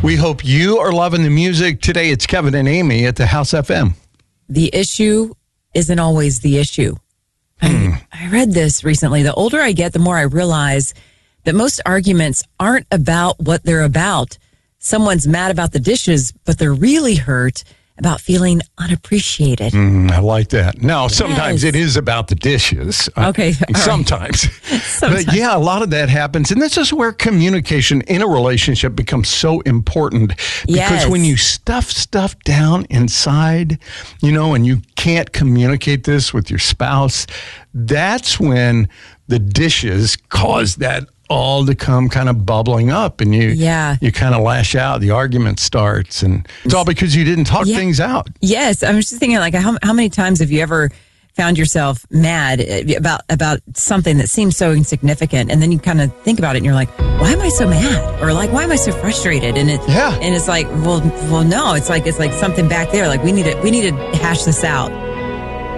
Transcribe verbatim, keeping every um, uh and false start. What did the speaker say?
We hope you are loving the music. Today it's Kevin and Amy at the House F M. The issue isn't always the issue. Hmm. I, I read this recently. The older I get, the more I realize that most arguments aren't about what they're about. Someone's mad about the dishes, but they're really hurt about feeling unappreciated. Mm, I like that. Now, sometimes Yes. it is about the dishes. Okay. Uh, all right. sometimes. Sometimes. But yeah, a lot of that happens. And this is where communication in a relationship becomes so important. Because Yes. when you stuff stuff down inside, you know, and you can't communicate this with your spouse, that's when the dishes cause that all to come kind of bubbling up, and you Yeah. you kind of lash out. The argument starts, and it's all because you didn't talk Yeah. things out. Yes, I was just thinking, like, how how many times have you ever found yourself mad about about something that seems so insignificant, and then you kind of think about it, and you're like, why am I so mad? Or like, why am I so frustrated? And it, Yeah. and it's like, well, well, no, it's like it's like something back there. Like we need to we need to hash this out.